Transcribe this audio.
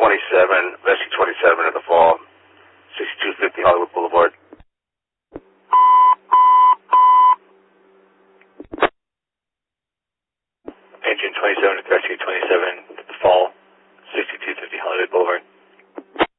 Rescue 27 at the Fall, 6250 Hollywood Boulevard. Engine 27 to Rescue 27 at the Fall, 6250 Hollywood Boulevard.